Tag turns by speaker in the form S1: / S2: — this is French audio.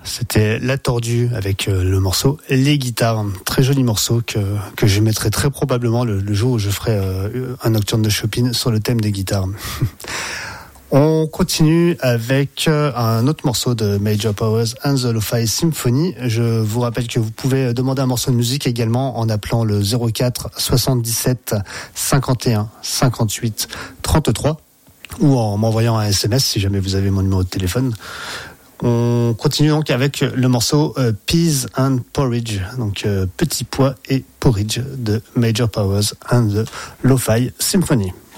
S1: C'était La Tordue avec le morceau Les Guitares. Très joli morceau que je mettrai très probablement le jour où je ferai un nocturne de Chopin sur le thème des guitares. On continue avec un autre morceau de Major Powers and the Lo-Fi Symphony. Je vous rappelle que vous pouvez demander un morceau de musique également en appelant le 04 77 51 58 33 ou en m'envoyant un SMS si jamais vous avez mon numéro de téléphone. On continue donc avec le morceau Peas and Porridge, donc Petit Pois et Porridge de Major Powers and the Lo-Fi Symphony.